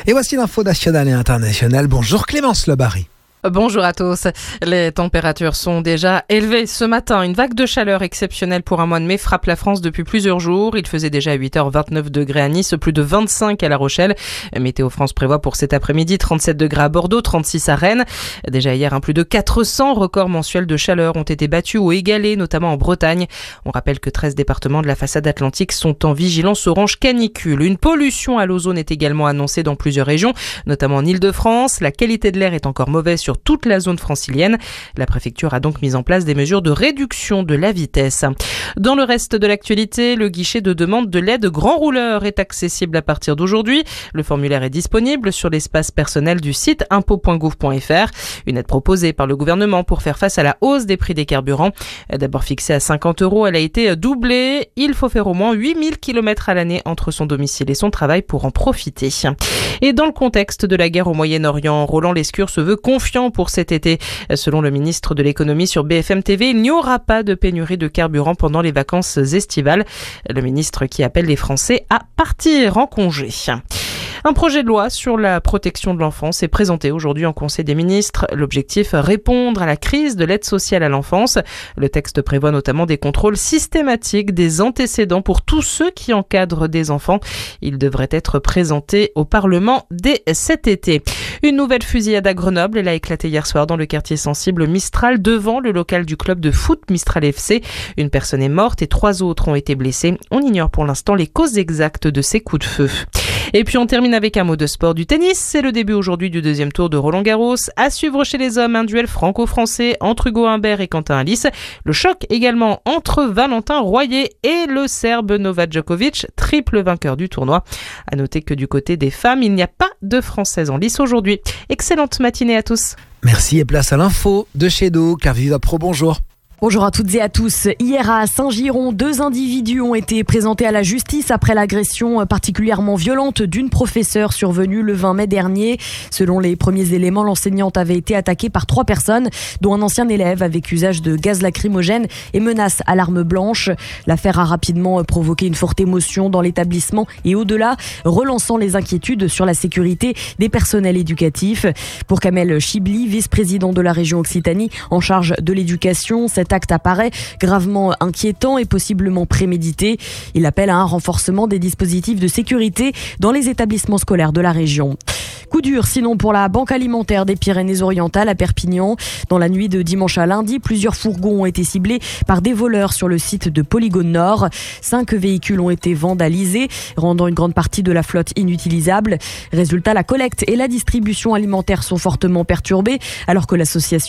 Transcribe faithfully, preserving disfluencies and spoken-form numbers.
Et voici l'info nationale et internationale. Bonjour Clémence Lebarry. Bonjour à tous. Les températures sont déjà élevées ce matin. Une vague de chaleur exceptionnelle pour un mois de mai frappe la France depuis plusieurs jours. Il faisait déjà huit heures vingt-neuf degrés à Nice, plus de vingt-cinq à La Rochelle. Météo France prévoit pour cet après-midi trente-sept degrés à Bordeaux, trente-six à Rennes. Déjà hier, un plus de quatre cents records mensuels de chaleur ont été battus ou égalés, notamment en Bretagne. On rappelle que treize départements de la façade atlantique sont en vigilance orange canicule. Une pollution à l'ozone est également annoncée dans plusieurs régions, notamment en Île-de-France. La qualité de l'air est encore mauvaise sur toute la zone francilienne. La préfecture a donc mis en place des mesures de réduction de la vitesse. Dans le reste de l'actualité, le guichet de demande de l'aide grand rouleur est accessible à partir d'aujourd'hui. Le formulaire est disponible sur l'espace personnel du site impôt point gouv point f r. Une aide proposée par le gouvernement pour faire face à la hausse des prix des carburants. D'abord fixée à cinquante euros, elle a été doublée. Il faut faire au moins huit mille kilomètres à l'année entre son domicile et son travail pour en profiter. Et dans le contexte de la guerre au Moyen-Orient, Roland Lescure se veut confiant pour cet été. Selon le ministre de l'économie sur B F M T V, il n'y aura pas de pénurie de carburant pendant les vacances estivales. Le ministre qui appelle les Français à partir en congé. Un projet de loi sur la protection de l'enfance est présenté aujourd'hui en Conseil des ministres. L'objectif, répondre à la crise de l'aide sociale à l'enfance. Le texte prévoit notamment des contrôles systématiques des antécédents pour tous ceux qui encadrent des enfants. Il devrait être présenté au Parlement dès cet été. Une nouvelle fusillade à Grenoble, elle a éclaté hier soir dans le quartier sensible Mistral devant le local du club de foot Mistral F C. Une personne est morte et trois autres ont été blessés. On ignore pour l'instant les causes exactes de ces coups de feu. Et puis on termine avec un mot de sport du tennis. C'est le début aujourd'hui du deuxième tour de Roland-Garros. À suivre chez les hommes, un duel franco-français entre Hugo Humbert et Quentin Halys. Le choc également entre Valentin Royer et le Serbe Novak Djokovic, triple vainqueur du tournoi. À noter que du côté des femmes, il n'y a pas de Françaises en lice aujourd'hui. Excellente matinée à tous. Merci et place à l'info de chez nous. Carviva Pro, bonjour. Bonjour à toutes et à tous. Hier à Saint-Giron, deux individus ont été présentés à la justice après l'agression particulièrement violente d'une professeure survenue le vingt mai dernier. Selon les premiers éléments, l'enseignante avait été attaquée par trois personnes, dont un ancien élève avec usage de gaz lacrymogène et menace à l'arme blanche. L'affaire a rapidement provoqué une forte émotion dans l'établissement et au-delà, relançant les inquiétudes sur la sécurité des personnels éducatifs. Pour Kamel Chibli, vice-président de la région Occitanie en charge de l'éducation, cette acte apparaît gravement inquiétant et possiblement prémédité. Il appelle à un renforcement des dispositifs de sécurité dans les établissements scolaires de la région. Coup dur sinon pour la banque alimentaire des Pyrénées-Orientales à Perpignan. Dans la nuit de dimanche à lundi, plusieurs fourgons ont été ciblés par des voleurs sur le site de Polygone Nord. Cinq véhicules ont été vandalisés, rendant une grande partie de la flotte inutilisable. Résultat, la collecte et la distribution alimentaire sont fortement perturbées alors que l'association